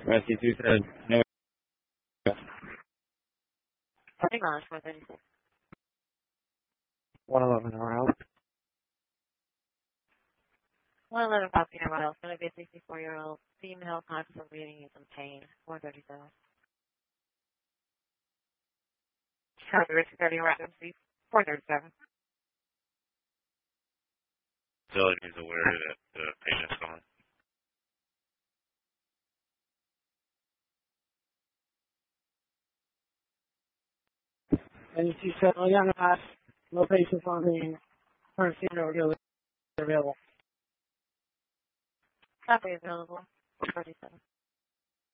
Rescue 2 said no. 40 miles, 436. 111 around. 111 Pasadena Royal. It's going to be a 64-year-old female conscious of bleeding in some pain. 437. Charlie Richard 30 around MC 437. Facility is aware that the patient is gone. And she said, oh, yeah, no patients on the current scene or really available. Copy available. 437.